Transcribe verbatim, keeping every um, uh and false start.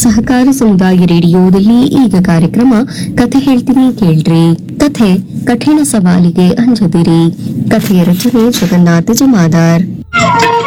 ಸಹಕಾರ ಸಮುದಾಯ ರೇಡಿಯೋದಲ್ಲಿ ಈಗ ಕಾರ್ಯಕ್ರಮ ಕಥೆ ಹೇಳ್ತೀನಿ ಕೇಳ್ರಿ. ಕಥೆ ಕಠಿಣ ಸವಾಲಿಗೆ ಅಂಜದಿರಿ. ಕಥೆಯ ರಚನೆ ಜಗನ್ನಾಥ ಜಮಾದಾರ್.